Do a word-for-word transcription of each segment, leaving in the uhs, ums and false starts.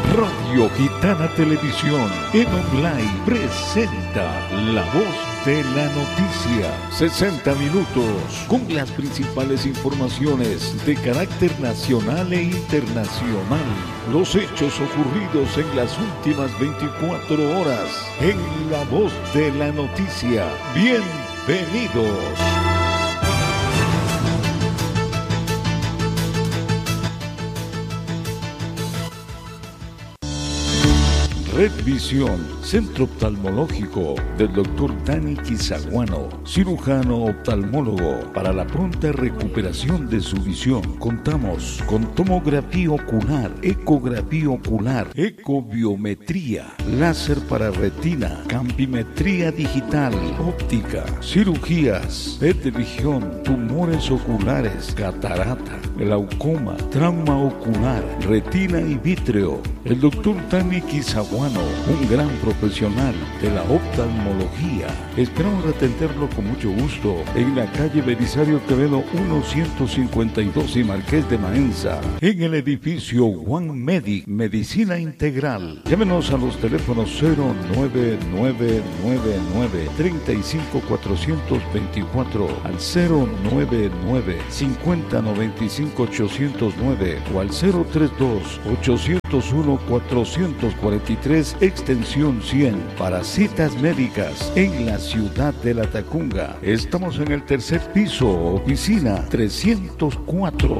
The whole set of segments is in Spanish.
Radio Gitana Televisión en online presenta La Voz de la Noticia. sesenta minutos con las principales informaciones de carácter nacional e internacional. Los hechos ocurridos en las últimas veinticuatro horas en La Voz de la Noticia. Bienvenidos. Red Visión, centro oftalmológico del doctor Dani Quizaguano, cirujano oftalmólogo. Para la pronta recuperación de su visión, contamos con tomografía ocular, ecografía ocular, ecobiometría, láser para retina, campimetría digital, óptica, cirugías, P E T de visión, tumores oculares, catarata, glaucoma, trauma ocular, retina y vítreo. El doctor Dani Quizaguano, un gran profesional de la oftalmología. Esperamos atenderlo con mucho gusto en la calle Belisario Quevedo ciento cincuenta y dos y Marqués de Maenza, en el edificio One Medic, Medicina Integral. Llámenos a los teléfonos cero nueve nueve nueve nueve, tres cinco cuatro dos cuatro, al cero nueve nueve, cincuenta noventa y cinco ochocientos nueve o al cero treinta y dos, ochocientos uno, cuatrocientos cuarenta y tres, extensión cien, para citas médicas en la ciudad de La Tacunga. Estamos en el tercer piso, oficina trescientos cuatro.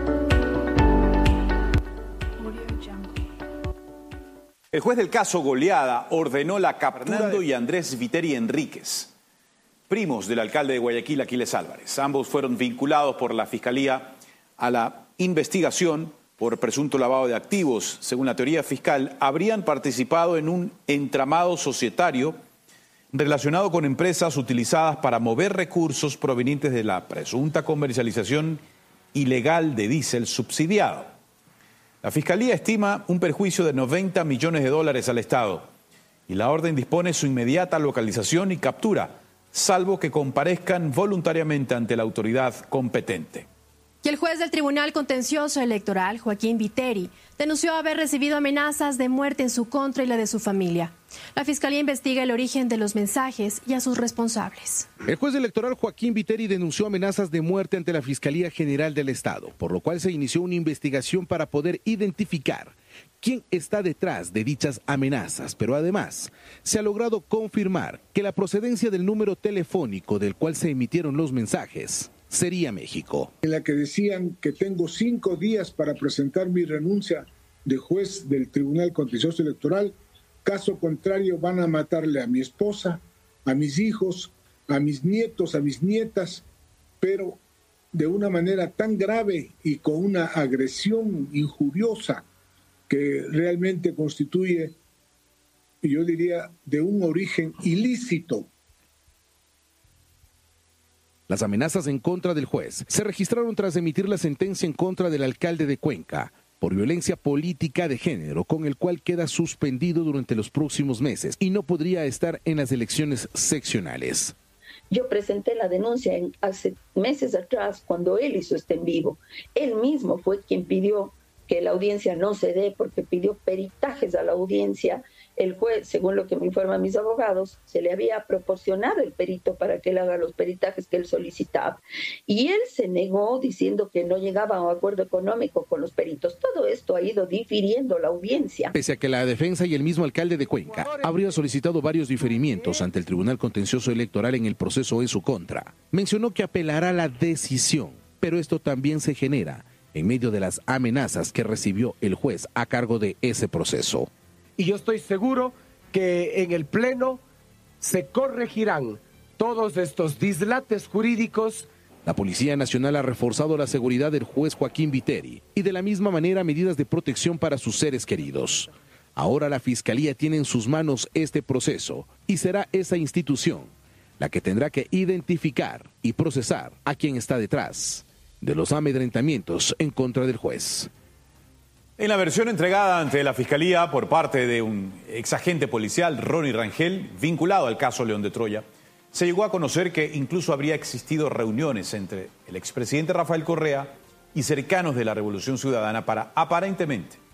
El juez del caso Goleada ordenó la captura de Fernando y Andrés Viteri Enríquez, primos del alcalde de Guayaquil, Aquiles Álvarez. Ambos fueron vinculados por la Fiscalía a la investigación por presunto lavado de activos. Según la teoría fiscal, habrían participado en un entramado societario relacionado con empresas utilizadas para mover recursos provenientes de la presunta comercialización ilegal de diésel subsidiado. La Fiscalía estima un perjuicio de noventa millones de dólares al Estado y la orden dispone su inmediata localización y captura, salvo que comparezcan voluntariamente ante la autoridad competente. Y el juez del Tribunal Contencioso Electoral, Joaquín Viteri, denunció haber recibido amenazas de muerte en su contra y la de su familia. La Fiscalía investiga el origen de los mensajes y a sus responsables. El juez electoral Joaquín Viteri denunció amenazas de muerte ante la Fiscalía General del Estado, por lo cual se inició una investigación para poder identificar quién está detrás de dichas amenazas, pero además se ha logrado confirmar que la procedencia del número telefónico del cual se emitieron los mensajes sería México. En la que decían que tengo cinco días para presentar mi renuncia de juez del Tribunal Contencioso Electoral, caso contrario van a matarle a mi esposa, a mis hijos, a mis nietos, a mis nietas, pero de una manera tan grave y con una agresión injuriosa que realmente constituye, yo diría, de un origen ilícito. Las amenazas en contra del juez se registraron tras emitir la sentencia en contra del alcalde de Cuenca por violencia política de género, con el cual queda suspendido durante los próximos meses y no podría estar en las elecciones seccionales. Yo presenté la denuncia en, hace meses atrás, cuando él hizo este en vivo. Él mismo fue quien pidió que la audiencia no se dé, porque pidió peritajes a la audiencia. El juez, según lo que me informan mis abogados, se le había proporcionado el perito para que él haga los peritajes que él solicitaba. Y él se negó diciendo que no llegaba a un acuerdo económico con los peritos. Todo esto ha ido difiriendo la audiencia. Pese a que la defensa y el mismo alcalde de Cuenca habría solicitado varios diferimientos ante el Tribunal Contencioso Electoral en el proceso en su contra, mencionó que apelará la decisión, pero esto también se genera en medio de las amenazas que recibió el juez a cargo de ese proceso. Y yo estoy seguro que en el Pleno se corregirán todos estos dislates jurídicos. La Policía Nacional ha reforzado la seguridad del juez Joaquín Viteri y de la misma manera medidas de protección para sus seres queridos. Ahora la Fiscalía tiene en sus manos este proceso y será esa institución la que tendrá que identificar y procesar a quien está detrás de los amedrentamientos en contra del juez. En la versión entregada ante la Fiscalía por parte de un exagente policial, Ronnie Rangel, vinculado al caso León de Troya, se llegó a conocer que incluso habría existido reuniones entre el expresidente Rafael Correa y cercanos de la Revolución Ciudadana para, aparentemente,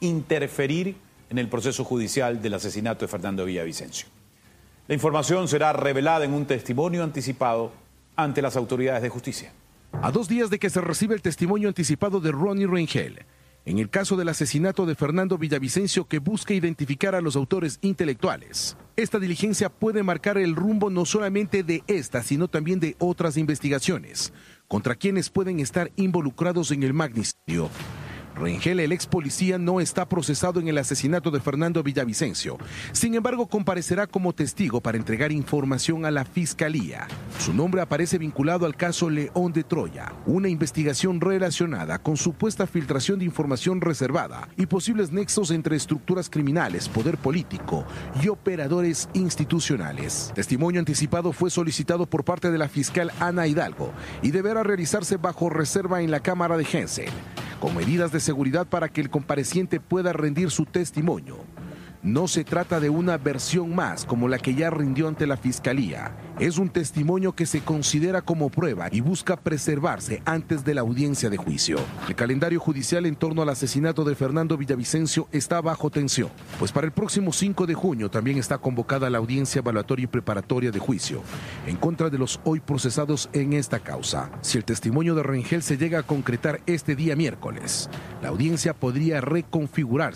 interferir en el proceso judicial del asesinato de Fernando Villavicencio. La información será revelada en un testimonio anticipado ante las autoridades de justicia. A dos días de que se reciba el testimonio anticipado de Ronnie Rengel, en el caso del asesinato de Fernando Villavicencio, que busca identificar a los autores intelectuales, esta diligencia puede marcar el rumbo no solamente de esta, sino también de otras investigaciones contra quienes pueden estar involucrados en el magnicidio. Rengel, el ex policía, no está procesado en el asesinato de Fernando Villavicencio. Sin embargo, comparecerá como testigo para entregar información a la Fiscalía. Su nombre aparece vinculado al caso León de Troya, una investigación relacionada con supuesta filtración de información reservada y posibles nexos entre estructuras criminales, poder político y operadores institucionales. Testimonio anticipado fue solicitado por parte de la fiscal Ana Hidalgo y deberá realizarse bajo reserva en la Cámara de Hensel, con medidas de seguridad para que el compareciente pueda rendir su testimonio. No se trata de una versión más como la que ya rindió ante la Fiscalía. Es un testimonio que se considera como prueba y busca preservarse antes de la audiencia de juicio. El calendario judicial en torno al asesinato de Fernando Villavicencio está bajo tensión, pues para el próximo cinco de junio también está convocada la audiencia evaluatoria y preparatoria de juicio en contra de los hoy procesados en esta causa. Si el testimonio de Rengel se llega a concretar este día miércoles, la audiencia podría reconfigurarse